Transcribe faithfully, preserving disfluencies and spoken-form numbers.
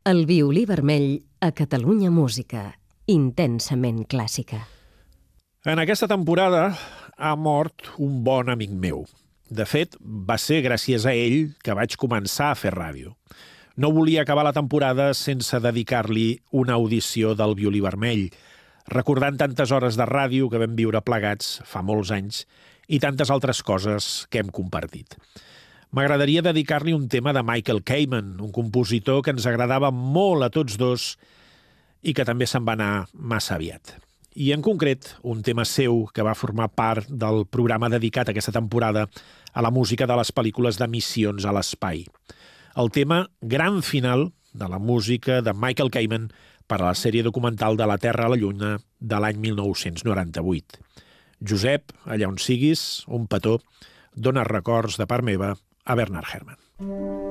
El violí vermell a Catalunya Música, intensament clàssica. En aquesta temporada ha mort un bon amic meu. De fet, va ser gràcies a ell que vaig començar a fer ràdio. No volia acabar la temporada sense dedicar-li una audició del violí vermell, recordant tantes hores de ràdio que vam viure plegats fa molts anys i tantes altres coses que hem compartit. M'agradaria dedicar-li un tema de Michael Kamen, un compositor que ens agradava molt a tots dos i que també se'n va anar massa aviat. I en concret, un tema seu que va formar part del programa dedicat a aquesta temporada a la música de les pel·lícules de missions a l'espai. El tema Gran Final de la música de Michael Kamen per a la sèrie documental de la Terra a la Lluna de l'any mil nou-cents noranta-vuit. Josep, allà on siguis, un petó, dona records de part meva a Bernard Herrmann.